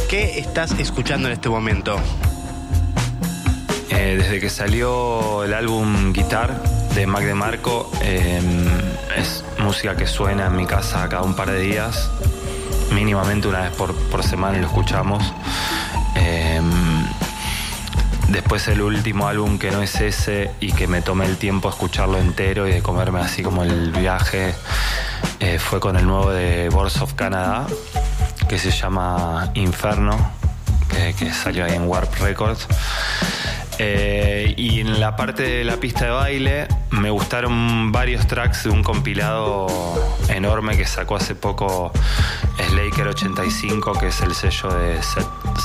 ¿Qué estás escuchando en este momento? Desde que salió el álbum Guitar de Mac DeMarco, es música que suena en mi casa cada un par de días, mínimamente una vez por semana lo escuchamos. Después el último álbum que no es ese y que me tomé el tiempo a escucharlo entero y de comerme así como el viaje, fue con el nuevo de Boards of Canada, que se llama Inferno, que salió ahí en Warp Records. Y en la parte de la pista de baile me gustaron varios tracks de un compilado enorme que sacó hace poco Slaker 85, que es el sello de